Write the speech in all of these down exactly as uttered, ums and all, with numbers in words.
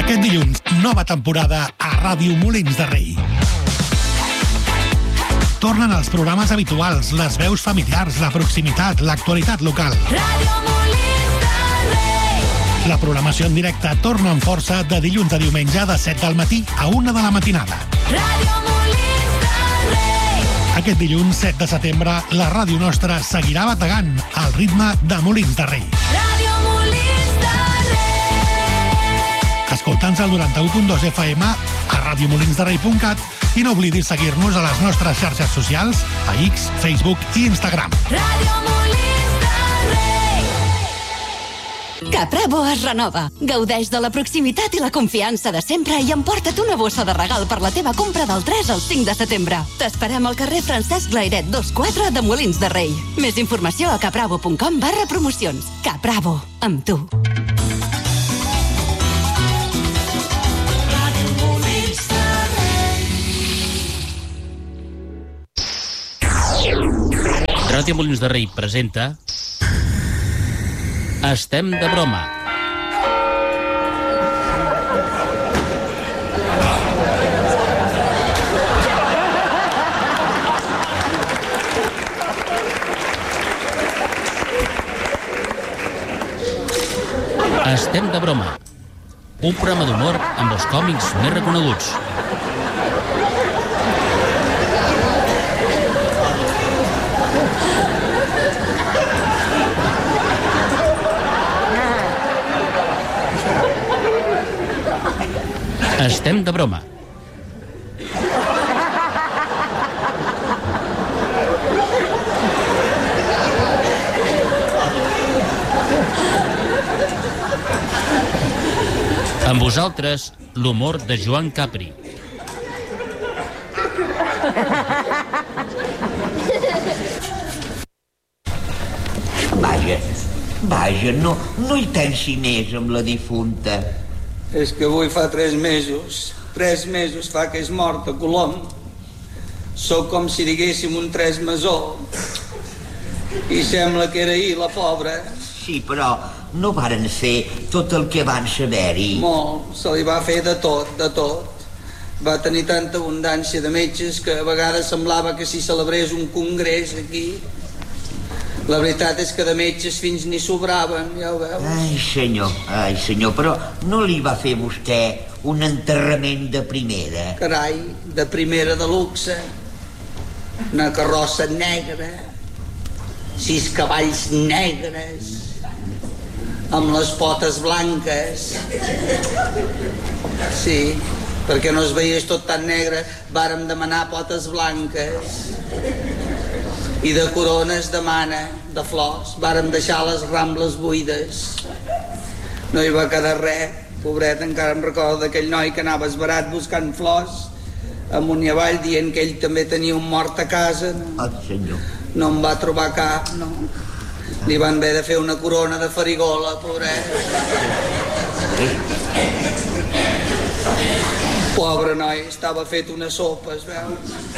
Aquest dilluns, nova temporada a Ràdio Molins de Rei. Tornen els programes habituals, les veus familiars, la proximitat, l'actualitat local. Ràdio Molins de Rei. La programació en directe torna amb força de dilluns a diumenge de set del matí a una de la matinada. Ràdio Molins de Rei. Aquest dilluns, set de setembre, la ràdio nostra seguirà bategant al ritme de Molins de Rei. Ràdio Molins de Rei. Escolta'ns al noranta-u punt dos F M, a radiomolinsderrei punt cat i no oblidis seguir-nos a les nostres xarxes socials, a X, Facebook i Instagram. Ràdio Molins de Rei. Capravo es renova. Gaudeix de la proximitat i la confiança de sempre i emporta't una bossa de regal per la teva compra del tres al cinc de setembre. T'esperem al carrer Francesc Glairet dos quatre de Molins de Rei. Més informació a capravo punt com barra promocions. Capravo, amb tu. Ràdio Molins de Rei presenta Estem de broma. Estem de broma. Un programa d'humor amb els còmics més reconeguts. Estem de broma. Amb vosaltres, l'humor de Joan Capri. Vaja, vaja, no, no hi pensi més amb la difunta. És que avui fa tres mesos, tres mesos fa que és mort a Colom. Sóc com si diguéssim un tres mesó. I sembla que era ahir, la pobra. Sí, però no varen fer tot el que van saber-hi. Molt, se li va fer de tot, de tot. Va tenir tanta abundància de metges que a vegades semblava que si celebrés un congrés aquí. La veritat és que de metges fins n'hi sobraven, ja ho veus. Ai, senyor, ai, senyor, però no li va fer vostè un enterrament de primera? Carai, de primera de luxe. Una carrossa negra, sis cavalls negres, amb les potes blanques. Sí, perquè no es veiés tot tan negre, vàrem demanar potes blanques. I de corones de mana, de flors. Vàrem deixar les rambles buides. No hi va quedar res. Pobret, encara em recordo d'aquell noi que anava esbarat buscant flors amunt i avall dient que ell també tenia un mort a casa. Oh, senyor. No em va trobar cap, no. Li van haver de fer una corona de farigola, pobret. Pobre noi, estava fet una sopa, es veu.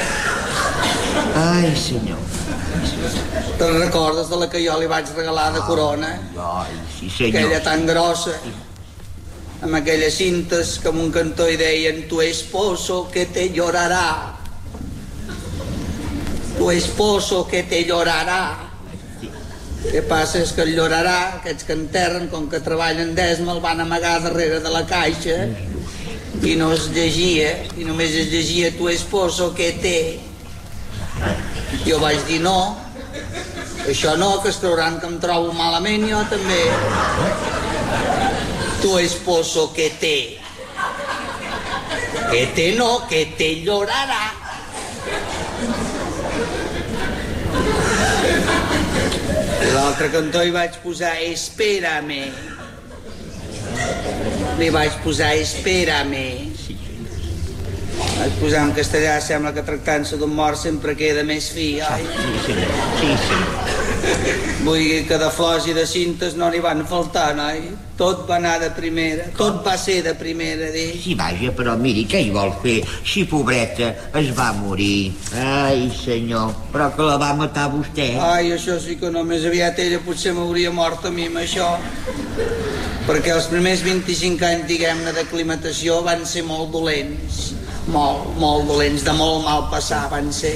Ai, senyor. Te'n recordes de la que jo li vaig regalar de corona? Ai, sí, senyor. Aquella tan grossa, amb aquelles cintes que en un cantó hi deien tu esposo que te llorará, tu esposo que te llorará. Què passa és que el llorarà, aquests que enterren, com que treballen d'esma, el van amagar darrere de la caixa i no es llegia, i només es llegia tu esposo que te. Jo vaig dir no, això no, que es creuran que em trobo malament, jo també. Tu esposo que te. Que te no, que te llorarà. I l'altre cantó hi vaig posar espérame. Li vaig posar espérame. Vaig posar en castellà, sembla que tractant-se d'un mort sempre queda més fi, oi? Sí, senyor. Sí, senyor. Vull dir que de flors i de cintes no n'hi van faltar, noi. Tot va anar de primera, tot va ser de primera, dic. Sí, vaja, però miri, què hi vol fer? Si pobreta es va morir. Ai, senyor, però que la va matar vostè. Ai, això sí que no, més aviat ella potser m'hauria mort a mi amb això. Perquè els primers vint-i-cinc anys, diguem-ne, d'aclimatació van ser molt dolents. Molt, molt dolents, de molt mal passar van ser.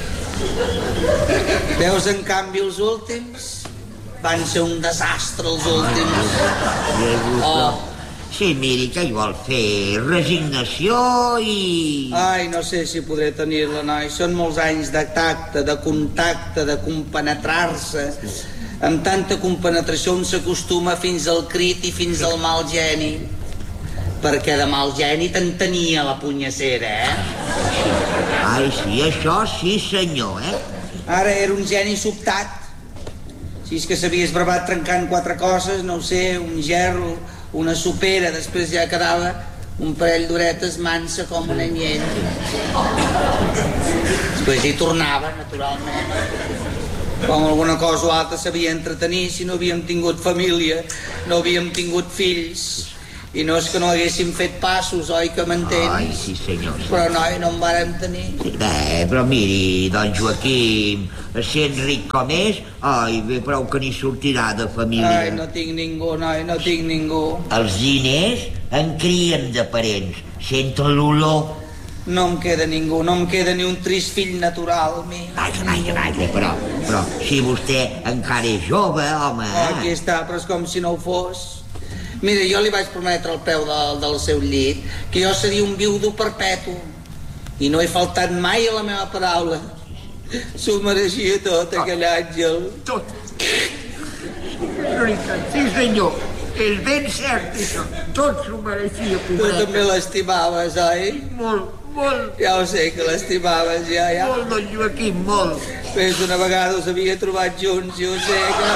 Veus, en canvi, els últims van ser un desastre, els últims. Oh. Sí, miri, què hi vol fer? Resignació i... Ai, no sé si podré tenir-la, noi. Són molts anys de tacte, de contacte, de compenetrar-se. Amb tanta compenetració un s'acostuma fins al crit i fins al mal geni. Perquè de mal geni te'n tenia la punyacera, eh? Ai, sí, això sí, senyor, eh? Ara era un geni sobtat. Si és que s'havia esbravat trencant quatre coses, no ho sé, un gerro, una sopera, després ja quedava un parell d'horetes mansa com un anyell. Després hi tornava, naturalment. Com alguna cosa o altra s'havia entretenir, si no havíem tingut família, no havíem tingut fills. I no és que no haguéssim fet passos, oi, que m'entens? Ai, sí, senyor. Sí. Però, noi, no en vàrem tenir. Sí, bé, però miri, don Joaquim, sent ric com és, ai, bé, prou que n'hi sortirà de família. Ai, no tinc ningú, noi, no tinc ningú. Els diners en crien de parents, senten l'olor. No em queda ningú, no em queda ni un trist fill natural, mi. Vaja, vaja, vaja, però, però si vostè encara és jove, home... Oh, aquí està, però és com si no ho fos. Mira, jo li vaig prometre al peu de, del seu llit que jo seria un viudo perpetu. I no he faltat mai a la meva paraula. S'ho mereixia tot, aquell àngel. Tot. Sí, senyor. És ben cert, això. Tot s'ho mereixia, Tu pobreta. també l'estimaves, oi? Molt, molt, Ja ho sé que l'estimaves, ja, ja. molt, don Joaquim, molt. Més d'una vegada us havia trobat junts, i ho sé que...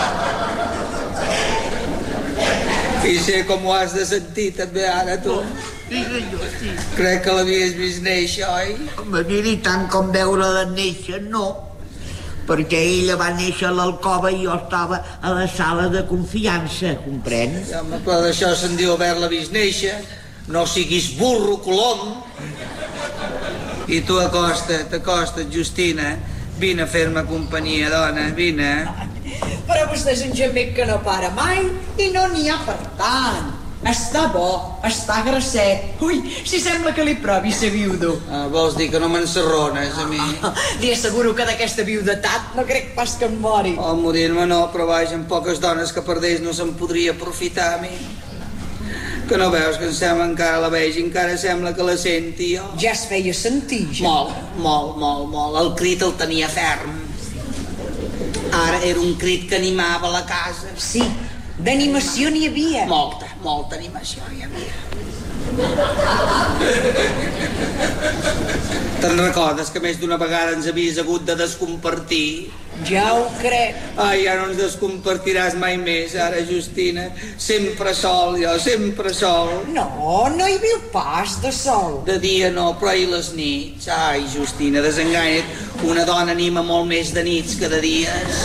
I sé com ho has de sentir també ara, tu. Sí, senyor, sí. Crec que l'havies vist néixer, oi? Home, miri, tant com veure-la néixer, no. Perquè ella va néixer a l'alcova i jo estava a la sala de confiança, comprens? Ja, home, però d'això se'n diu haver-la vist néixer. No siguis burro, colom. I tu acosta't, acosta't, Justina. Vine a fer-me companyia, dona, vine. Però vostè és un gemec que no para mai i no n'hi ha per tant. Està bo, està grasset. Ui, si sembla que li provi ser viudo. Ah, vols dir que no m'encerrones, a mi? Li asseguro que d'aquesta viudetat no crec pas que em mori. Oh, morir-me no, però vaja, amb poques dones que perdés no se'n podria aprofitar a mi. Que no veus que em sembla encara la veig i encara sembla que la senti jo? Ja es feia sentir, ja. Molt, molt, molt, molt. El crit el tenia ferm. Ara era un crit que animava la casa. Sí, d'animació n'hi havia. Molta, molta animació hi havia. Te'n recordes que més d'una vegada ens havies hagut de descompartir? Ja ho crec. Ai, ja no ens descompartiràs mai més, ara, Justina. Sempre sol, jo, sempre sol. No, no hi viu pas de sol. De dia no, però i les nits? Ai, Justina, desenganya't. Una dona anima molt més de nits que de dies.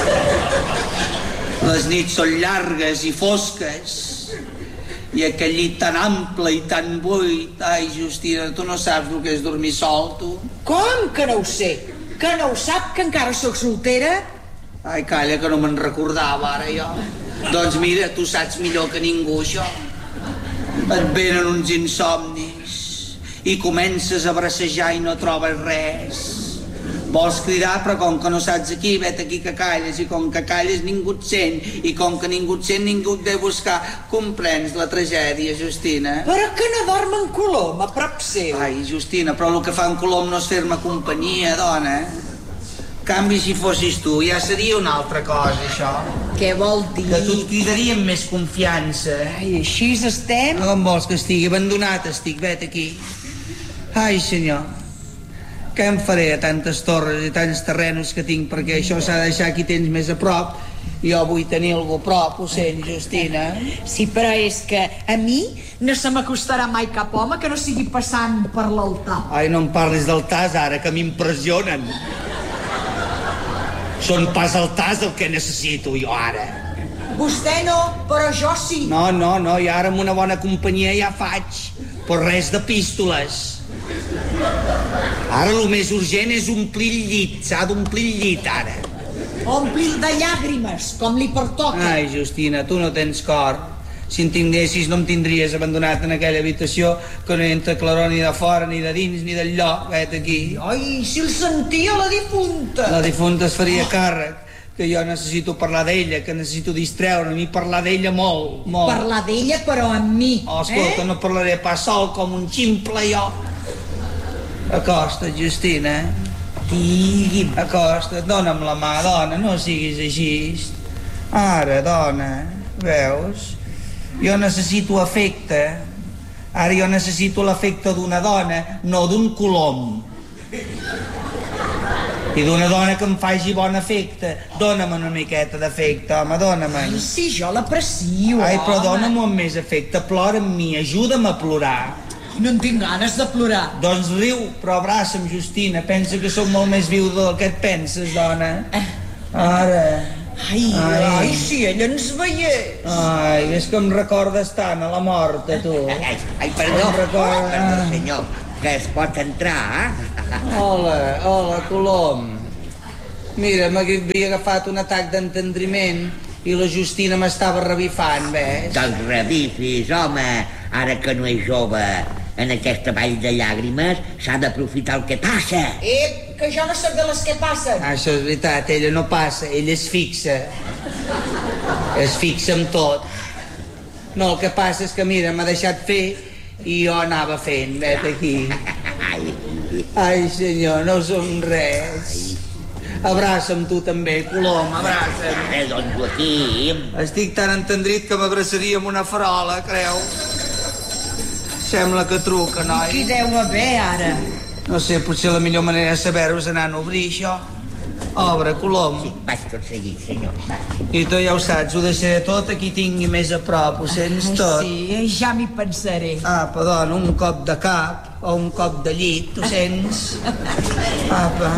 Les nits són llargues i fosques. I aquell llit tan ample i tan buit. Ai, Justina, tu no saps el que és dormir sol, tu? Com que no ho sé? Que no ho sap, que encara sóc soltera? Ai, calla, que no me'n recordava ara jo. Doncs mira, tu saps millor que ningú això. Et venen uns insomnis i comences a bracejar i no trobes res. Vols cridar, però com que no saps aquí, vet aquí que calles, i com que calles ningú et sent, i com que ningú et sent ningú et ve a buscar. Comprens la tragèdia, Justina? Però que no dorm en colom a prop seu. Ai, Justina, però el que fa en Colom no és fer-me companyia, dona. En canvi, si fossis tu, ja seria una altra cosa, això. Què vol dir? Que tu et cridaria amb més confiança. Ai, així estem? Com vols que estigui? Abandonat estic, vet aquí. Ai, senyor. Què em faré a tantes torres i tants terrenos que tinc, perquè això s'ha de deixar qui tens més a prop. Jo vull tenir algú a prop, ho sent, Justina? Sí, però és que a mi no se m'acostarà mai cap home que no sigui passant per l'altar. Ai, no em parlis d'altars ara, que m'impressionen. Són pas el tas el que necessito jo ara. Vostè no, però jo sí. No, no, no, i ara amb una bona companyia ja faig. Però res d'epístoles. Ara el més urgent és omplir el llit. S'ha d'omplir el llit, ara. Omplir de llàgrimes, com li pertoca. Ai, Justina, tu no tens cor. Si en tinguessis no em tindries abandonat en aquella habitació que no hi entra claror ni de fora, ni de dins, ni del lloc. Vet aquí. Ai, si el sentia la difunta. La difunta es faria càrrec. Que jo necessito parlar d'ella, que necessito distreure'm i parlar d'ella molt, molt. Parlar d'ella, però amb mi. Oh, escolta, eh? No parlaré pas sol com un ximple, jo. Acosta't, Justina. Digui'm. Acosta't, dona'm la mà, dona, no siguis així. Ara, dona, veus? Jo necessito afecte. Ara jo necessito l'afecte d'una dona, no d'un colom. I d'una dona que em faci bon efecte. Dóna'm una miqueta d'efecte, home, dóna'm. Ai, si jo l'aprecio, Ai, però home. dóna'm amb més efecte, plora amb mi, ajuda'm a plorar. No en tinc ganes de plorar. Doncs riu, però abraça'm, Justina, pensa que sóc molt més viu del que et penses, dona. Ara... Ai, ai, ai, si ella ens veiés. Ai, és que em recordes tant a la mort, a tu. Ai, ai, perdó, Em recorda- perdó, senyor, que es pot entrar, eh? Hola, hola, Colom. Mira, m'havia agafat un atac d'entendriment i la Justina m'estava revifant, ves? Doncs revifis, home, ara que no és jove. En aquesta vall de llàgrimes s'ha d'aprofitar el que passa. Ep, que jo no sóc de les que passen. Ah, això és veritat, ella no passa, ella es fixa. Es fixa en tot. No, el que passa és que, mira, m'ha deixat fer i jo anava fent, vet aquí. Ai, Ai, senyor, no som res. Abraça'm tu també, Colom, abraça'm. eh, doncs Joaquim. Estic tan entendrit que m'abraçaria amb una farola, creu? Sembla que truca, noi. Qui deu haver, ara? No sé, potser la millor manera de saber-ho és anar a obrir, això. Obre, Colom. Sí, vaig tot seguit, senyor. I tu ja ho saps, ho deixaré tot a qui tingui més a prop, ho sents tot? Sí, ja m'hi pensaré. Apa, dona, un cop de cap o un cop de llit, ho sents? Apa.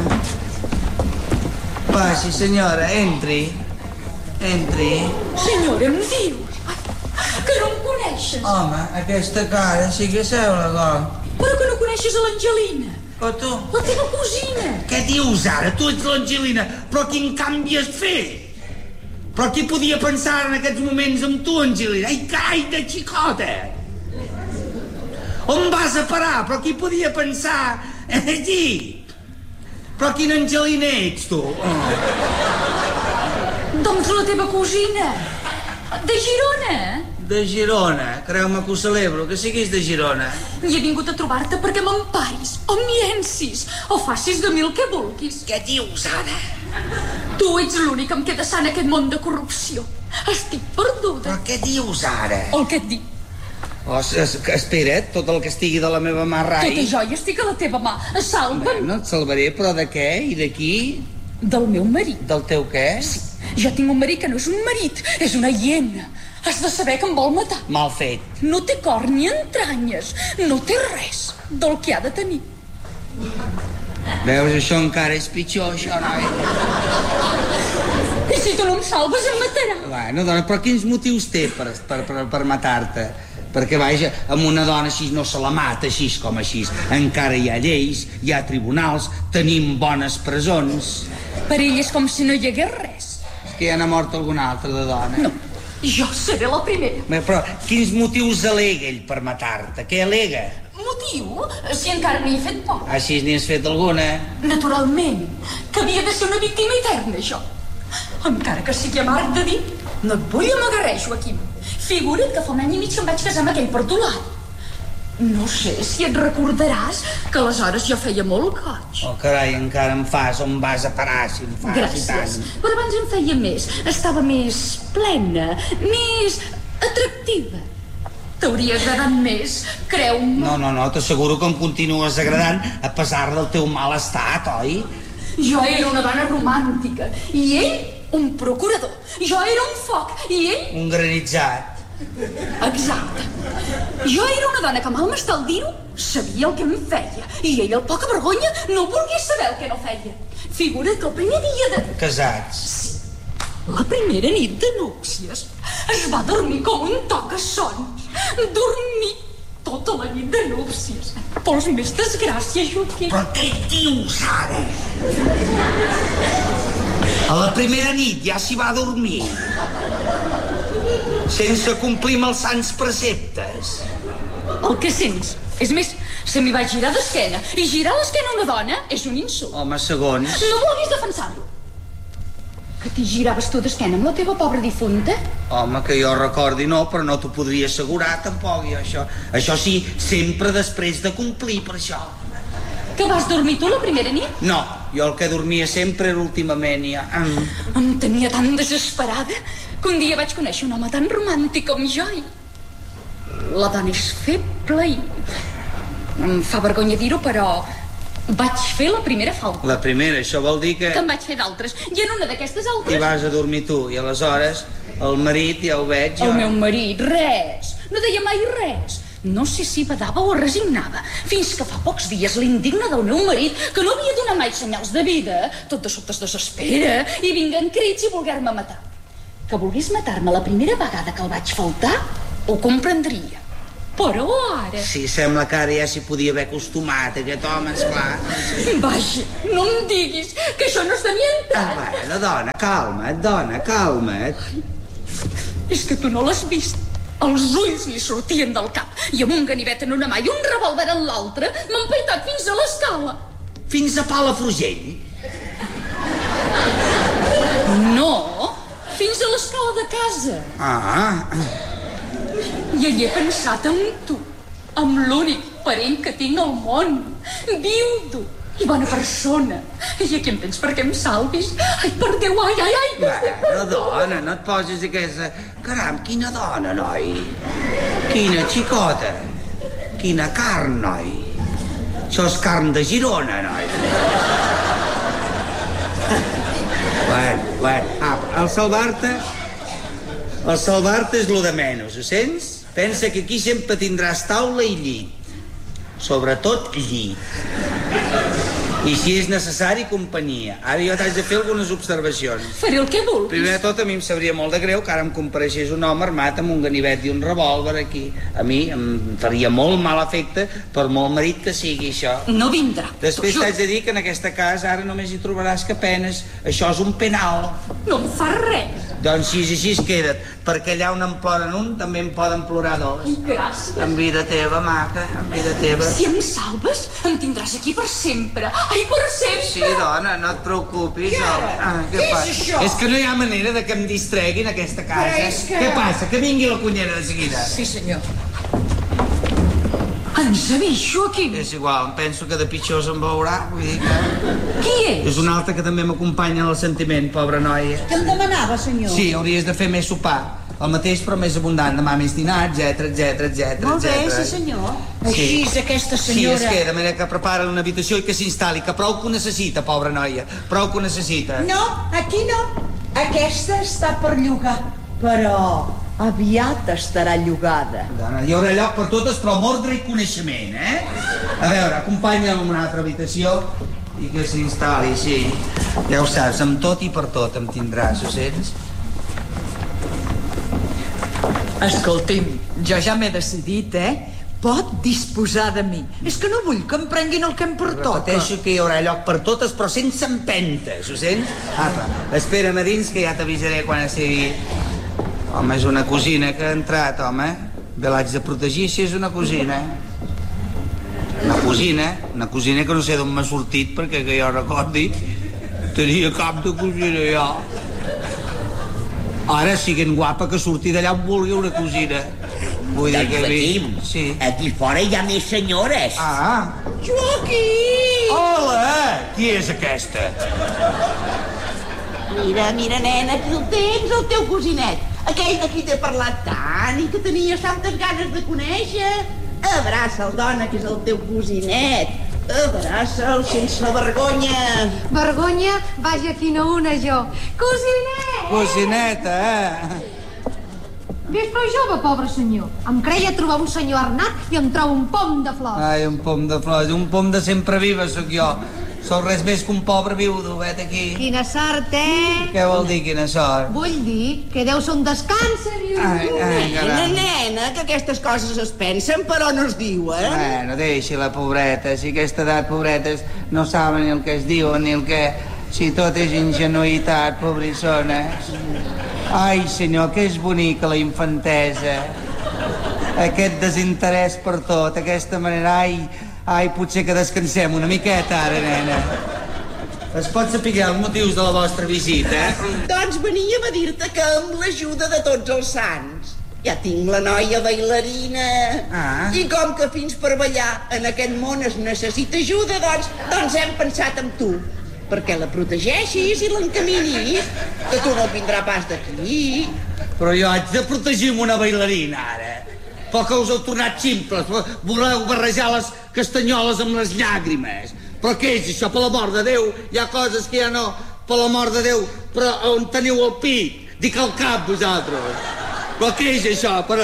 Passi, senyora, entri. Entri. Senyora, em dius que no em coneixes, Home, aquesta cara sí que seu la gol. però que no coneixes a l'Angelina, Però tu... la teva cosina. Què dius ara? Tu ets l'Angelina, però quin canvi has fet? Però qui podia pensar en aquests moments amb tu, Angelina? Ai, carai, de xicota! On vas a parar? Però qui podia pensar aquí? Però quina Angelina ets, tu? Oh. Doncs la teva cosina, de Girona. De Girona, creu-me que ho celebro, que siguis de Girona. I he vingut a trobar-te perquè m'emparis, o miencis, o facis de mi el que vulguis. Què dius ara? Tu ets l'únic que em queda sant en aquest món de corrupció. Estic perduda. Però què dius ara? El que et dic, Oh, es, que espera't, tot el que estigui de la meva mà, rai. tota jo hi estic a la teva mà. Salva'm Bueno, et salvaré, però de què? I de qui? del meu marit. Del teu què? Sí, jo tinc un marit que no és un marit, és una hiena. Has de saber que em vol matar. Mal fet. No té cor ni entranyes, no té res del que ha de tenir. Veus, això encara és pitjor, això, noi. I si tu no em salves, em matarà. Bueno, dona, però quins motius té per, per, per, per matar-te? Perquè, vaja, amb una dona així no se la mata, així com així. Encara hi ha lleis, hi ha tribunals, tenim bones presons. Per ell és com si no hi hagués res. És que ja n'ha mort alguna altra de dona. No, jo seré la primera. Bé, però quins motius alega ell per matar-te? Què alega? Motiu? Si encara n'hi he fet poc. Així n'hi has fet alguna? Naturalment, que havia de ser una víctima eterna, això. Encara que sigui amarg de dir, no et vull amagarrer, Joaquim. Figura't que fa un any i mig que em vaig casar amb aquell perdulat. No sé si et recordaràs que aleshores jo feia molt goig. Oh, carai, encara em fas, on vas a parar, si em fas i Gràcies. tant. Però abans em feia més. Estava més plena, més atractiva. T'hauria agradat més, creu-me. No, no, no, t'asseguro que em continues agradant a pesar del teu mal estat, oi? Jo era una dona romàntica i ell un procurador. Jo era un foc i ell... Un granitzat. Exacte. Jo era una dona que, mal m'està el dir-ho, sabia el que em feia. I ell, el poca vergonya, no volia saber el que no feia. Figura't que el primer dia de... Casats. Sí. La primera nit de núpcies es va dormir com un toca-sons. Dormir tota la nit de núpcies. Vols més desgràcia, Joaquim? Però què dius ara? A la primera nit ja s'hi va dormir. Sense complir amb els sants preceptes. El que sents. És més, se m'hi va girar d'esquena. I girar l'esquena a una dona és un insult. Home, segons. No vulguis defensar-lo. Que t'hi giraves tu d'esquena amb la teva pobra difunta? Home, que jo recordi no, però no t'ho podria assegurar tampoc, jo, això. Això sí, sempre després de complir, per això. Que vas dormir tu la primera nit? No, jo el que dormia sempre era últimament, ja. Mm. Em tenia tan desesperada que un dia vaig conèixer un home tan romàntic com jo i... La dona és feble i... Em fa vergonya dir-ho, però... Vaig fer la primera falta. La primera, això vol dir que... Que en vaig fer d'altres. I en una d'aquestes altres... I vas a dormir tu, i aleshores el marit ja ho veig jo. El meu marit, res. No deia mai res. No sé si badava o resignava. Fins que fa pocs dies l'indigne del meu marit, que no havia donat mai senyals de vida, tot de sobte es desespera i vinguen crits i voler-me matar. Que volgués matar-me la primera vegada que el vaig faltar, ho comprendria. Però ara... Sí, sembla que ara ja s'hi podia haver acostumat, aquest home, esclar. Vaja, no em diguis que això no és de mi entrar. Ah, bueno, dona, calma't, dona, calma't. És que tu no l'has vist. Els ulls li sortien del cap i amb un ganivet en una mà i un revòlver en l'altra m'ha empaitat fins a l'escala. Fins a Palafrugell? No, fins a l'escala de casa. Ah... I hi he pensat en tu, amb l'únic parent que tinc al món, viudo i bona persona. I aquí em tens perquè em salvis. Ai, per Déu, ai, ai, ai. Bueno, dona, no et posis aquesta... Caram, quina dona, noi. Quina xicota. Quina carn, noi. Això és carn de Girona, noi. Bueno, bueno, apa, al salvar-te... El salvar-te és lo de menys, ho sents? Pensa que aquí sempre tindràs taula i llit. Sobretot llit. I si és necessari, companyia. Ara jo t'haig de fer algunes observacions. Faré el que vulguis. Primer de tot, a mi em sabria molt de greu que ara em compareixés un home armat amb un ganivet i un revòlver aquí. A mi em faria molt mal efecte, per molt marit que sigui això. No vindrà. Després t'haig de dir que en aquesta casa ara només hi trobaràs que penes. Això és un penal. No em fa res. Doncs si és així, queda't, perquè allà on em ploren un, també em poden plorar dos. Gràcies. En vida teva, maca, en vida teva. Si em salves, em tindràs aquí per sempre. Ai, per sempre! Sí, dona, no et preocupis. Què? Ah, Què és passa? això? És que no hi ha manera de que em distregui en aquesta casa. Però és que- Què passa? Que vingui la cunyera de seguida. Sí, senyor. Ens ha vist, Joaquim. És igual, em penso que de pitjor se'n veurà, vull dir que... Qui és? És una altra que també m'acompanya en el sentiment, pobra noia. Què em demanava, senyor? Sí, hauries de fer més sopar. El mateix, però més abundant, demà més dinar, etcètera, etcètera, etcètera. Molt bé, sí, senyor. Així és aquesta Sí, senyora... és que de manera que prepara una habitació i que s'instal·li, que prou que ho necessita, pobra noia, prou que ho necessita. No, aquí no. Aquesta està per llogar. Però aviat estarà llogada. Dona, hi haurà lloc per totes, però amb ordre i coneixement, eh? A veure, acompanya'm a una altra habitació i que s'instal·li, sí. Ja ho saps, amb tot i per tot em tindràs, ho sents? Escolti'm, jo ja m'he decidit, eh? Pot disposar de mi. És que no vull que em prenguin el que em pertoca. Repeteixo que hi haurà lloc per totes, però sense empentes, ho sents? Apa, espera'm a dins que ja t'avisaré quan sigui... Home, és una cosina que ha entrat, home. Bé, l'haig de protegir si és una cosina. Una cosina, una cosina que no sé d'on m'ha sortit, perquè que jo recordi tenia cap de cosina, ja. Ara, siguent guapa, que surti d'allà on vulgui una cosina. Vull dir que... Joaquim, Sí. aquí fora hi ha més senyores. Ah! Joaquim! Hola! Qui és aquesta? Mira, mira, nena, aquí el tens, el teu cosinet. Aquell de qui t'he parlat tant i que tenies tantes ganes de conèixer. Abraça'l, dona, que és el teu cosinet. Abraça'l sense vergonya. Vergonya, vaja, quina una jo. Cosinet! Cosineta, eh? Ves prou jove, pobre senyor. Em creia trobar un senyor arnat i em trobo un pom de flors. Ai, un pom de flors, un pom de sempre viva sóc jo. Sóc res més que un pobre viudo, vet aquí. Quina sort, eh? Què vol dir, quina sort? Vull dir que deu ser un descans, viudo. Ai, ai, Nena, caram. nena, que aquestes coses es pensen però no es diuen. Bueno, deixi-la, pobreta. Si aquesta edat, pobretes, no saben ni el que es diuen ni el que... Si tot és ingenuïtat, pobrissona. Ai, senyor, que és bonica la infantesa. Aquest desinterès per tot, aquesta manera... Ai, ai, potser que descansem una miqueta ara, nena. Es pot saber els motius de la vostra visita, eh? Doncs veníem a dir-te que amb l'ajuda de tots els sants ja tinc la noia bailarina. Ah. I com que fins per ballar en aquest món es necessita ajuda, doncs, doncs hem pensat en tu, perquè la protegeixis i l'encaminis, que tu no vindrà pas d'aquí. Però jo haig de protegir una bailarina, ara. Però que us heu tornat ximples, voleu barrejar les castanyoles amb les llàgrimes. Però què és això, per l'amor de Déu? Hi ha coses que ja no, per l'amor de Déu, però on teniu el pit? Dic al cap, vosaltres. Però què és això? Però...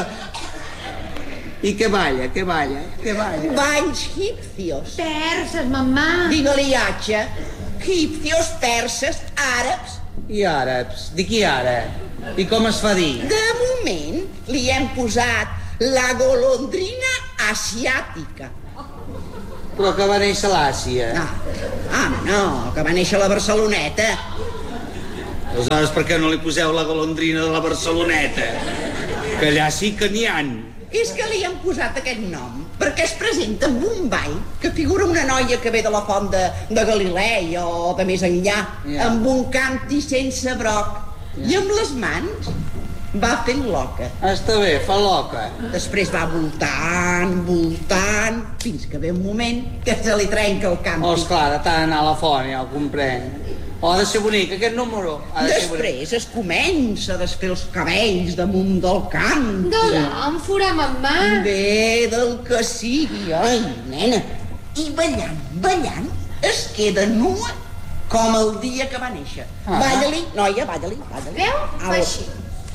I què balla, què balla, què balla? Banys egipcios. Perses, mamà. Digue-li, atxa. Egipcios, perses, àrabs. I àrabs? De qui ara? I com es fa dir? De moment li hem posat la golondrina asiàtica. Però que va néixer a l'Àsia. Ah, ah, no, que va néixer a la Barceloneta. Aleshores, per què no li poseu la golondrina de la Barceloneta? Que allà sí que n'hi han. És que li han posat aquest nom perquè es presenta amb un ball que figura una noia que ve de la font de, de Galilea o de més enllà, Ja. amb un canti sense broc i amb les mans va fent l'oca. Està bé, fa l'oca. Després va voltant, voltant, fins que ve un moment que se li trenca el canti. Oh, esclar, de tant anar a la font, ja ho comprenc. Oh, ha de ser bonic, aquest número. Ha de ser bonic. Després es comença a desfer els cabells damunt del canti. De l'àmfora, mamà. Bé, del que sigui, ai, nena. I ballant, ballant, es queda nua com el dia que va néixer. Ah. Balla-li, noia, balla-li, balla-li. Veu? Au. Fa així.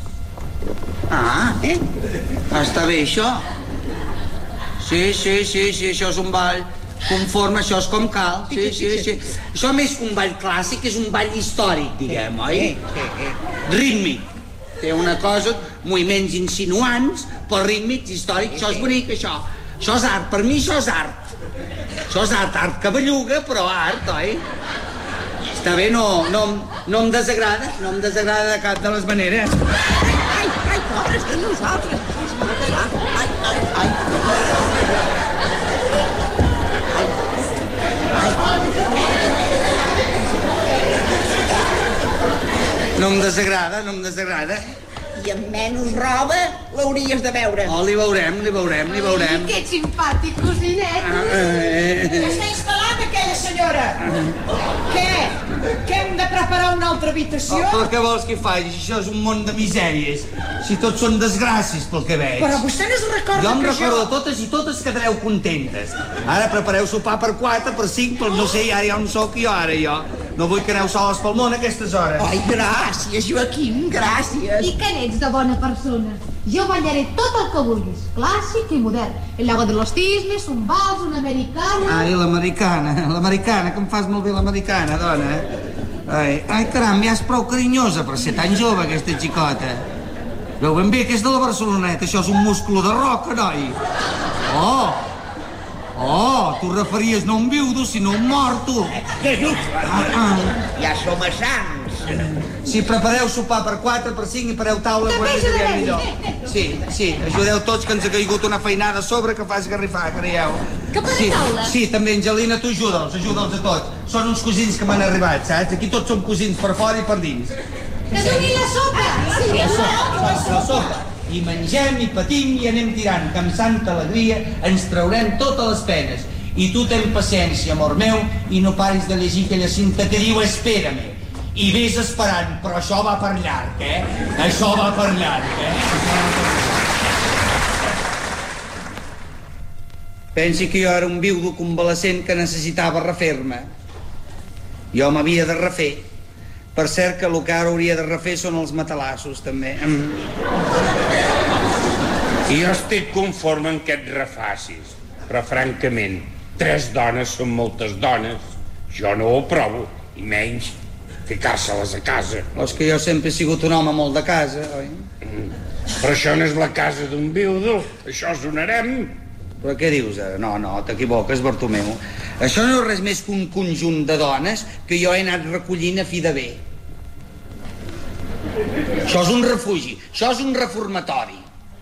Ah, Eh? està bé, això. Sí, sí, sí, sí, això és un ball conforme, això és com cal. Sí, sí, sí. Això més que un ball clàssic és un ball històric, diguem, oi? Sí, sí. Rítmic. Té una cosa, moviments insinuants, però rítmics, històrics. Això és bonic, això. Això és art, per mi això és art. Això és art, art que belluga, però art, oi? Està bé, no, no, no em desagrada, no em desagrada de cap de les maneres. Ai, ai, pobres de nosaltres. Ai, ai, ai. No em desagrada, no em desagrada. I amb menys roba l'hauries de veure. Oh, li veurem, li veurem, li veurem. Que simpàtic, cosinet. Ah, eh, Està instal·lat aquella senyora. Què? Que hem de preparar una altra habitació? Oh, però què vols que faci? Això és un món de misèries. Si tots són desgràcies pel que veig. Però vostè no es recorda Jo em que recordo jo... de totes i totes quedareu contentes. Ara prepareu sopar per quatre, per cinc, per no sé, ara ja on soc jo, ara jo. No vull que aneu soles pel món a aquestes hores. Ai, gràcies, Joaquim, gràcies. I que n'ets de bona persona. Jo ballaré tot el que vulguis, clàssic i modern. El lago de los cisnes, un vals, una americana... Ai, l'americana, l'americana, que em fas molt bé l'americana, dona. Ai, ai, caram, ja és prou carinyosa per ser tan jove, aquesta xicota. Veu ben bé que és de la Barceloneta, això és un músculo de roca, noi. Oh! Oh, tu referies no a un viudo, sinó a un morto. Que just, Ah, ah. ja som a Sants. Si prepareu sopar per quatre, per cinc i pareu taula, quan ens aviam millor. Sí, sí, ajudeu tots que ens ha caigut una feinada a sobre que fa esgarrifar, creieu. Que per Sí, taula? sí, també, Angelina, tu ajuda'ls, ajuda'ls a tots. Són uns cosins que m'han arribat, saps? Aquí tots som cosins per fora i per dins. Que doni la sopa! Sí, La sopa, la sopa. I mengem, i patim, i anem tirant, que amb santa alegria ens traurem totes les penes. I tu ten paciència, amor meu, i no paris de llegir aquella cinta que diu espérame. I vés esperant, però això va per llarg, eh? Això va per llarg, eh? Pensi que jo era un viudo convalescent que necessitava refer-me. Jo m'havia de refer. Per cert que el que ara hauria de refer són els matalassos, també. Mm. I jo estic conforme en que et refacis. Però, francament, tres dones són moltes dones. Jo no ho aprovo, i menys ficar-se-les a casa. Però és que jo sempre he sigut un home molt de casa, oi? Mm. Però això no és la casa d'un viudo, això és un harem. Però què dius ara? No, no, t'equivoques, Bartomeu. Això no és res més que un conjunt de dones que jo he anat recollint a fi de bé. Això és un refugi, això és un reformatori.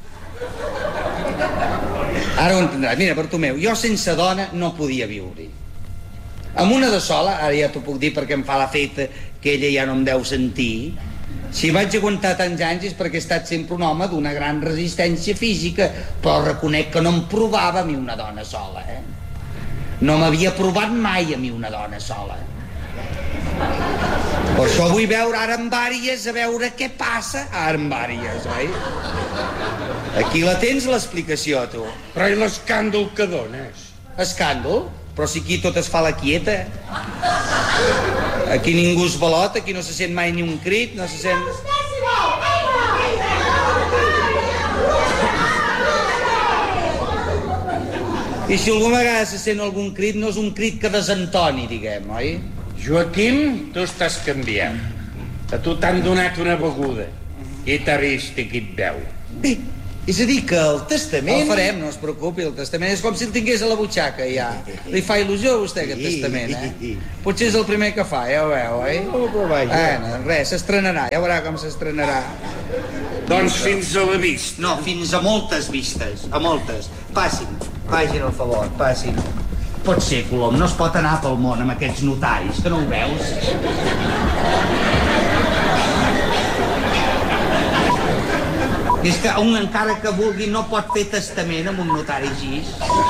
Ara ho entendràs. Mira, Bartomeu, jo sense dona no podia viure. Amb una de sola, ara ja t'ho puc dir perquè em fa l'efecte que ella ja no em deu sentir, si vaig aguantar tants anys és perquè he estat sempre un home d'una gran resistència física, però reconec que no em provava a mi una dona sola, eh? No m'havia provat mai a mi una dona sola. Per això vull veure ara amb vàries, a veure què passa ara amb vàries, oi? Aquí la tens, l'explicació, tu. Però i l'escàndol que dones? Escàndol? Però si aquí tot es fa la quieta. Aquí ningú es balota, aquí no se sent mai ni un crit, no se sent... I si alguna vegada se sent algun crit, no és un crit que desentoni, diguem, oi? Joaquim, tu estàs canviant. A tu t'han donat una beguda. I t'ha vist i qui et veu. Bé, és a dir que el testament... El farem, no es preocupi, el testament és com si el tingués a la butxaca, ja. Li fa il·lusió a vostè, aquest testament, eh? Potser és el primer que fa, ja ho veu, oi? Oh, però vaja. Bueno, res, s'estrenarà, ja veurà com s'estrenarà. Doncs fins a la vista. No, fins a moltes vistes, a moltes. Passin, facin el favor, passin. Pot ser, Colom, no es pot anar pel món amb aquests notaris, que no ho veus? És que un, encara que vulgui, no pot fer testament amb un notari així.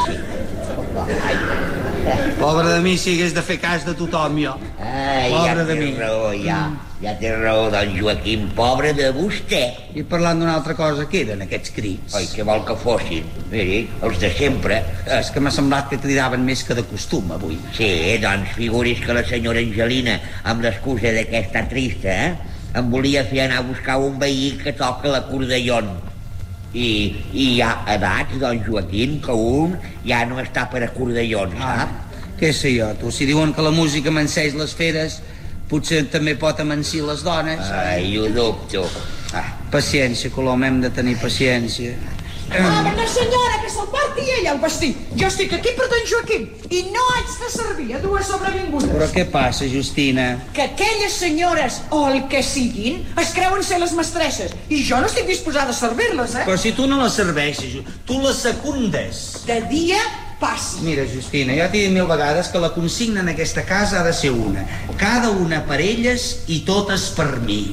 Pobre de mi, si hagués de fer cas de tothom, jo. Ai, Pobre ja de mi. té raó, ja. Ja té raó, don Joaquim, pobre de vostè. I parlant d'una altra cosa, què eren aquests crits? Oi, què vol que fossin? Miri, els de sempre. És que m'ha semblat que cridaven més que de costum, avui. Sí, doncs figuris que la senyora Angelina, amb l'excusa de que està trista, eh, em volia fer anar a buscar un veí que toca l'acordellon. I, i hi ha edats, don Joaquim, que un ja no està per acordellons, Ah, sap? què sé jo, tu? Si diuen que la música amanseix les feres, potser també pot amansir les dones. Ai, ho dubto. Ah, paciència, Colom, hem de tenir paciència. Mama, la senyora, que se'l porti ella el vestit. Jo estic aquí per don Joaquim i no haig de servir a dues sobrevingudes. Però què passa, Justina? Que aquelles senyores, o el que siguin, es creuen ser les mestresses i jo no estic disposada a servir-les, eh? Però si tu no les serveixes, tu les secundes. De dia passi. Mira, Justina, ja t'he dit mil vegades que la consigna en aquesta casa ha de ser una. Cada una per elles i totes per mi.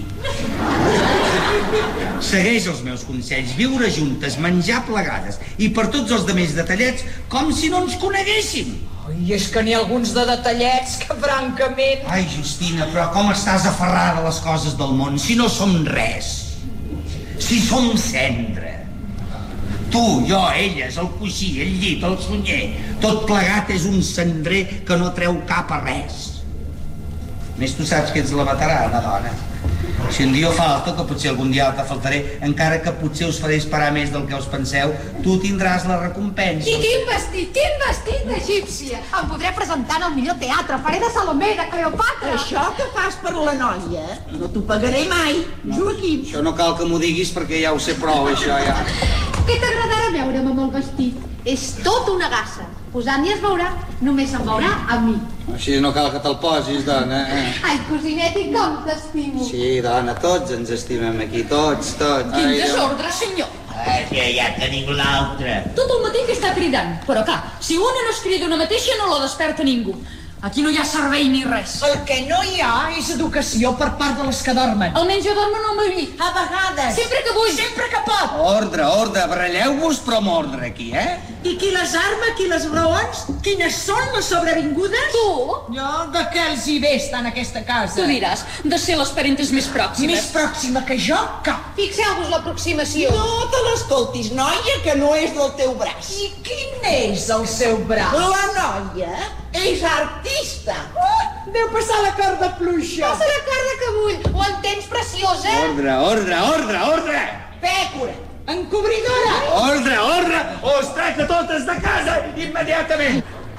Segueix els meus consells, viure juntes, menjar plegades i per tots els demés detallets com si no ens coneguéssim. I és que n'hi ha alguns de detallets que francament... Ai, Justina, però com estàs aferrada a les coses del món si no som res? Si som cendra. Tu, jo, elles, el coixí, el llit, el sunyer, tot plegat és un cendrer que no treu cap a res. A més, tu saps que ets la veterana, dona. Si un dia falta, que potser algun dia te faltaré, encara que potser us faré esperar més del que us penseu, tu tindràs la recompensa. I quin vestit, quin vestit d'egípcia! Em podré presentar en el millor teatre, faré de Salomé, de Cleopatra! Això que fas per la noia no t'ho pagaré mai, Joaquim. Això no cal que m'ho diguis perquè ja ho sé prou, això ja. Què t'agradarà veure'm amb el vestit? És tot una gassa. Posant-hi es veurà, només se'n veurà a mi. Així no cal que te'l posis, dona. Eh? Ai, cosinet, i com t'estimo. Sí, dona, tots ens estimem aquí, tots, tots. Quin desordre, senyor. Ah, sí, ja tenim l'altre. Tot el matí que està cridant. Però clar, si una no es crida una mateixa no la desperta ningú. Aquí no hi ha servei ni res. El que no hi ha és educació per part de les que dormen. Almenys jo dormo en el meu llit. A vegades. Sempre que vull. Sempre que pot. Ordre, ordre, baralleu-vos però amb ordre aquí, eh? I qui les arma, qui les raons? Quines són les sobrevingudes? Tu? Jo, de què els hi ve estar en aquesta casa? Tu diràs, de ser les parentes més pròximes. Més pròxima que jo, cap. Fixeu-vos l'aproximació. No te l'escoltis, noia, que no és del teu braç. I quin és el seu braç? La noia és artista. Uh, deu passar la corda fluixa. Passa la corda que vull. Ho entens, preciosa? Ordre, ordre, ordre, ordre! Pècora, Encobridora! Ordre, ordre! O es tracta totes de casa immediatament!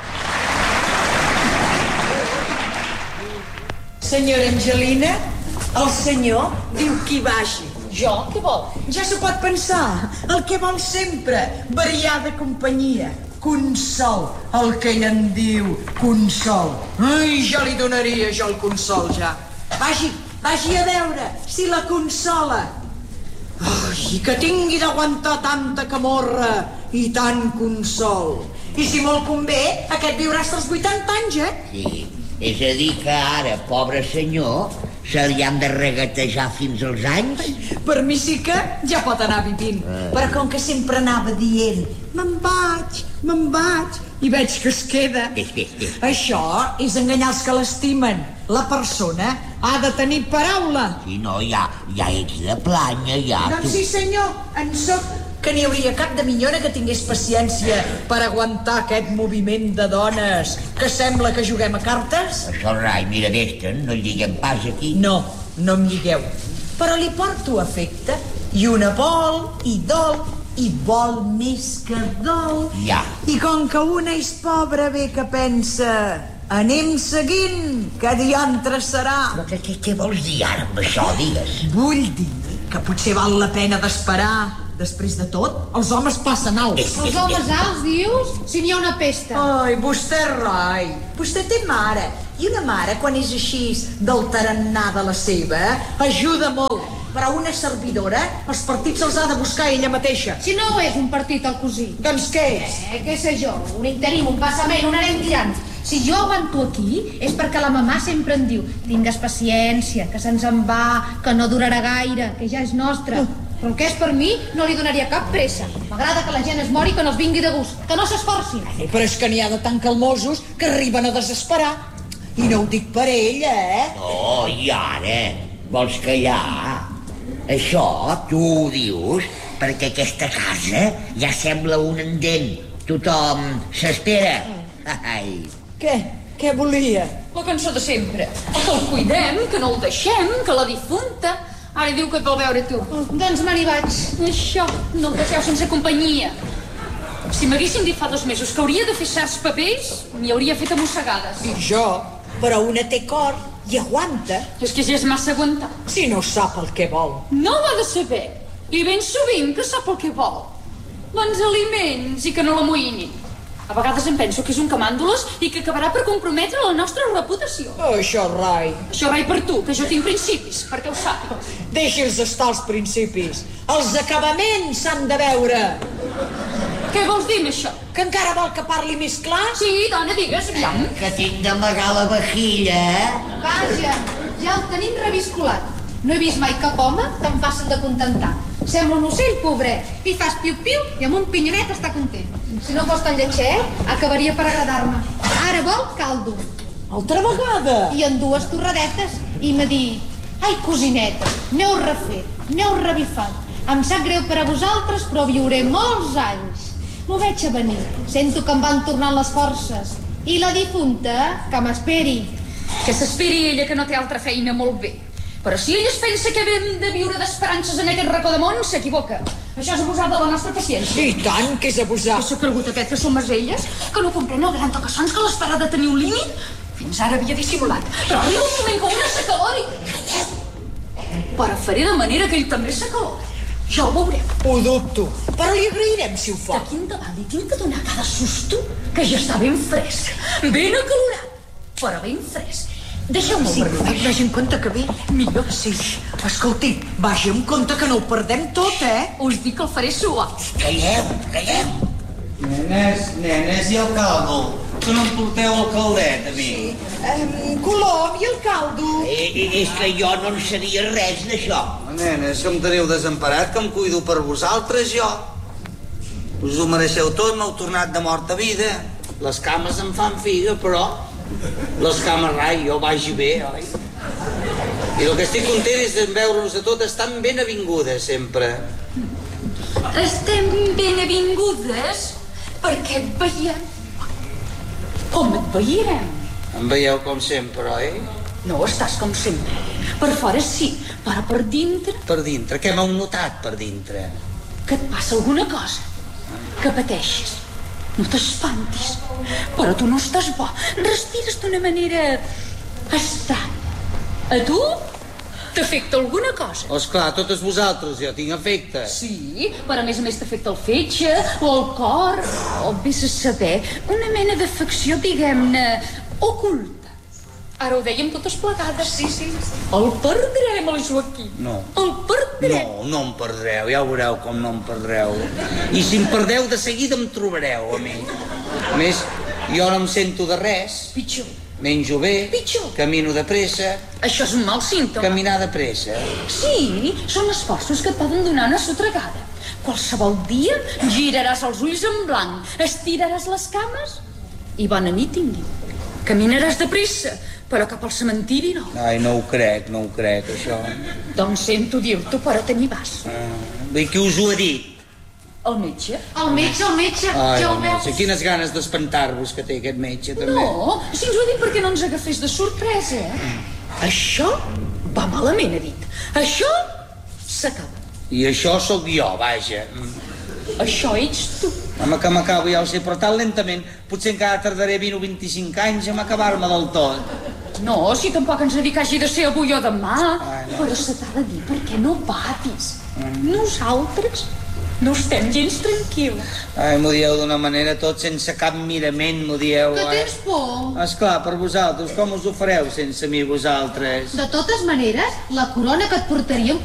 Senyora Angelina, el senyor diu que hi vagi. Jo? Què vol? Ja s'ho pot pensar. El que vol sempre, variar de companyia. Consol, el que ell en diu, consol. Ai, ja li donaria jo el consol, ja. Vagi, vagi a veure si la consola. Ai, que tingui d'aguantar tanta camorra i tant consol. I si molt convé, aquest viurà fins als vuitanta anys, eh? Sí, és a dir que ara, pobre senyor, se li han de regatejar fins als anys? Per mi sí que ja pot anar vivint. Ah. Però com que sempre anava dient me'n vaig, me'n vaig, i veig que es queda. Això és enganyar els que l'estimen. La persona ha de tenir paraula. Si no, ja, ja ets de planya, ja... Doncs sí, senyor, en soc... Que n'hi hauria cap de minyona que tingués paciència per aguantar aquest moviment de dones que sembla que juguem a cartes? Això, rai, mira, vés-te'n, no lliguem pas aquí. No, no em lligueu. Però li porto afecte. I una vol, i dol, i vol més que dol. Ja. I com que una és pobra, bé que pensa... Anem seguint, que diantre serà. Però què, què, què vols dir ara amb això, digues? Vull dir que potser val la pena d'esperar. Després de tot, els homes passen alts. Els homes alts, dius? Si n'hi ha una pesta. Ai, vostè rai. Vostè té mare. I una mare, quan és així del tarannà de la seva, ajuda molt. Però una servidora, els partits els ha de buscar ella mateixa. Si no és un partit, el cosí. Doncs què és? Eh, què sé jo, un interim, un passament, un anem tirant. Si jo aguanto aquí és perquè la mamà sempre em diu tingues paciència, que se'ns en va, que no durarà gaire, que ja és nostre. Però el que és per mi no li donaria cap pressa. M'agrada que la gent es mori i que no es vingui de gust, que no s'esforcin. Però és que n'hi ha de tan calmosos que arriben a desesperar. I no ho dic per ella, eh? No, i ara? Vols callar? Això tu ho dius perquè aquesta casa ja sembla un endent. Tothom s'espera. Ai... Què? Què volia? La cançó de sempre. Que el cuidem, que no el deixem, que la difunta... Ara diu que et vol veure tu. Doncs me n'hi vaig. Això, no el deixeu sense companyia. Si m'haguessin dit fa dos mesos que hauria de fer certs papers, m'hi hauria fet a mossegades. I jo? Però una té cor i aguanta. És que ja és massa aguantar. Si no sap el que vol. No ho ha de saber. I ben sovint que sap el que vol. Doncs aliments i que no l'amoïnin. A vegades em penso que és un camàndoles i que acabarà per comprometre la nostra reputació. Oh, això rai. Això rai per tu, que jo tinc principis, perquè ho sàpigues. Deixi'ls estar els principis. Els acabaments s'han de veure. Què vols dir amb això? Que encara vol que parli més clar? Sí, dona, digues, aviam. Que tinc d'amagar la vajilla, eh? Vaja, ja el tenim reviscolat. No he vist mai cap home tan fàcil de contentar. Sembla un ocell, pobret. Li fas piu-piu i amb un pinyonet està content. Si no fos tan lletxet, acabaria per agradar-me. Ara vol caldo. Altra vegada? I en dues torradetes. I m'ha dit, ai, cosineta, n'heu refet, n'heu revifat. Em sap greu per a vosaltres, però viuré molts anys. M'ho veig a venir. Sento que em van tornant les forces. I la difunta, que m'esperi. Que s'esperi ella, que no té altra feina, molt bé. Però si ella es pensa que hem de viure d'esperances en aquest racó de món, s'equivoca. Això és abusar de la nostra paciència. I tant que és abusar. Que s'ha cregut aquest que som elles, que no comprèn el gran tocassons que l'espera de tenir un límit. Fins ara havia dissimulat. Però arriba un moment que una s'acalori. Però faré de manera que ell també s'acalori. Ja ho veurem. Ho dubto, però li agrairem si ho fa. D'aquí endavant li tinc que donar cada susto que ja està ben fresc, ben acalorat, però ben fresc. Deixeu-me sí, perdonat. Vagi en compte que ve. Millor. Sí, escolti, vagi en compte que no ho perdem tot, eh? Us dic que el faré suar. Calleu, calleu. Nenes, nenes, i el caldo? Que no em porteu el caldet, a mi? Um, Colom, i el caldo? Eh, és que jo no en sabia res d'això. Nenes, que em teniu desemparat, que em cuido per vosaltres, jo. Us ho mereixeu tot, m'heu tornat de mort a vida. Les cames em fan figa, però... Les cames, rai, jo vagi bé, oi? I el que estic content és de veure-nos a totes tan ben avingudes, sempre. Estem ben avingudes perquè et veiem. Com et veiem? Em veieu com sempre, oi? No, estàs com sempre. Per fora sí, però per dintre... Per dintre? Què m'heu notat per dintre? que et passa alguna cosa, que pateixes. No t'espantis, però tu no estàs bo. Respires d'una manera estranya. A tu t'afecta alguna cosa? Oh, esclar, totes vosaltres, jo tinc efecte. Sí, però a més a més t'afecta el fetge, o el cor, o vés a saber, una mena d'afecció, diguem-ne, oculta. Ara ho dèiem totes plegades. Sí, sí. El perdrem, el Joaquim. No. El perdrem. No, no em perdreu, ja veureu com no em perdreu. I si em perdeu, de seguida em trobareu, a mi. A més, jo no em sento de res. Pitjor. Menjo bé. Pitjor. Camino de pressa. Això és un mal símptoma. Caminar de pressa. Sí, són esforços que et poden donar una sotregada. Qualsevol dia giraràs els ulls en blanc, estiraràs les cames i bona nit tingui. Caminaràs de pressa, però cap al cementiri no. Ai, no ho crec, no ho crec, això. Doncs sento dir-t'ho, però te n'hi vas. Ah, bé, qui us ho ha dit? El metge? El metge, el metge, Ai, ja ho el veus? metge, quines ganes d'espantar-vos que té aquest metge, també. No, si ens ho ha dit perquè no ens agafés de sorpresa. Això va malament, ha dit. Això s'acaba. I això sóc jo, vaja. Això ets tu. Home, que m'acabo, ja ho sé, però tan lentament, potser encara tardaré vint o vint-i-cinc anys en acabar-me del tot. No, si tampoc ens ha dit que hagi de ser avui o demà. Ai, no. Però se t'ha de dir perquè no patis. Nosaltres no estem gens tranquil·les. Ai, m'ho dieu d'una manera tot sense cap mirament, m'ho dieu. Que ai. tens por? Esclar, per vosaltres, com us ho fareu sense mi vosaltres? De totes maneres, la corona que et portaríem